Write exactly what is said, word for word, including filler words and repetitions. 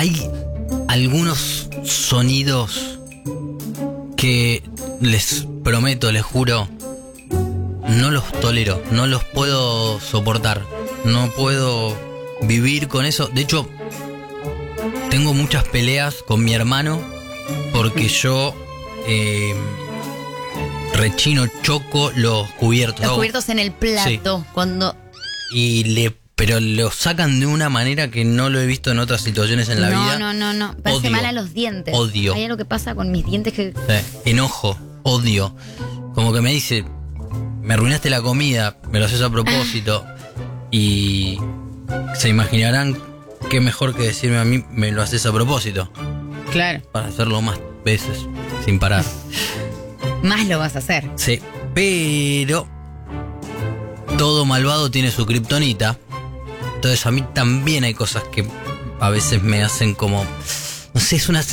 hay algunos sonidos que les prometo, les juro, no los tolero, no los puedo soportar, no puedo vivir con eso. De hecho, tengo muchas peleas con mi hermano porque yo eh, rechino, choco los cubiertos. Los hago, cubiertos en el plato, sí. cuando... Y le, pero lo sacan de una manera que no lo he visto en otras situaciones en la no, vida. No, no, no, parece Odio. mal a los dientes. Odio. Hay algo que pasa con mis dientes que... Sí. Enojo, odio. Como que me dice, me arruinaste la comida, me lo haces a propósito. Y se imaginarán qué mejor que decirme a mí, me lo haces a propósito. Claro. Para hacerlo más veces, sin parar. Más lo vas a hacer. Sí, pero todo malvado tiene su kriptonita. Entonces a mí también hay cosas que a veces me hacen como... No sé, es una